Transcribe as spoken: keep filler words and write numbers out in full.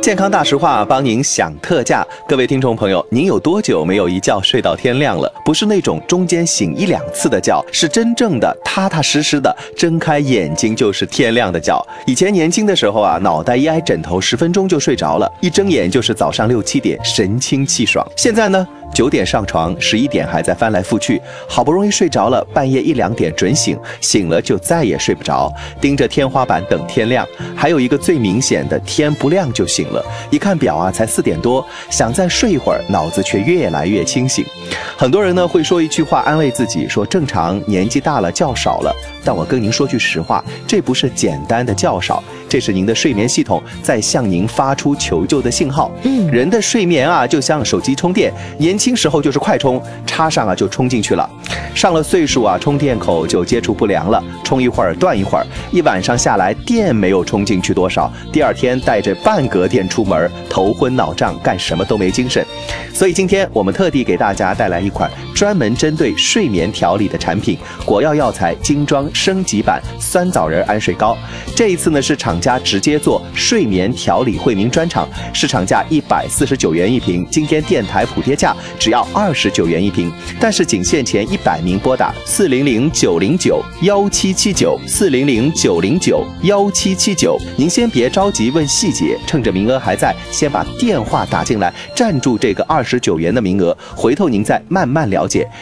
健康大实话帮您享特价，各位听众朋友，您有多久没有一觉睡到天亮了？不是那种中间醒一两次的觉，是真正的踏踏实实的睁开眼睛就是天亮的觉。以前年轻的时候啊，脑袋一挨枕头，十分钟就睡着了，一睁眼就是早上六七点，神清气爽。现在呢，九点上床，十一点还在翻来覆去，好不容易睡着了，半夜一两点准醒，醒了就再也睡不着，盯着天花板等天亮。还有一个最明显的，天不亮就醒了，一看表啊，才四点多，想再睡一会儿，脑子却越来越清醒。很多人呢会说一句话安慰自己，说正常，年纪大了觉少了。但我跟您说句实话，这不是简单的觉少，这是您的睡眠系统在向您发出求救的信号。嗯，人的睡眠啊，就像手机充电，年轻时候就是快充，插上啊就充进去了。上了岁数啊，充电口就接触不良了，充一会儿断一会儿，一晚上下来电没有充进去多少，第二天带着半格电出门，头昏脑胀，干什么都没精神。所以今天我们特地给大家带来一款专门针对睡眠调理的产品——果药药材精装升级版酸枣仁安睡膏。这一次呢是厂家直接做睡眠调理惠民专场，市场价一百四十九元一瓶，今天电台补贴价只要二十九元一瓶，但是仅限前一百名拨打四零零九零九幺七七九四零零九零九幺七七九。您先别着急问细节，趁着名额还在，先把电话打进来，占住这个二十九元的名额，回头您再慢慢了解。